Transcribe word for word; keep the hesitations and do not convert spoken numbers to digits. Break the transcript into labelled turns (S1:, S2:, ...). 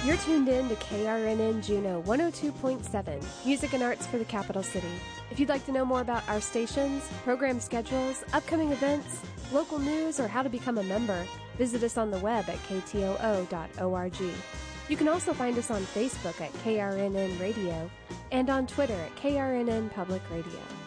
S1: You're tuned in to K R N N Juneau one oh two point seven, music and arts for the capital city. If you'd like to know more about our stations, program schedules, upcoming events, local news, or how to become a member, visit us on the web at k t o o dot org. You can also find us on Facebook at K R N N Radio and on Twitter at K R N N Public Radio.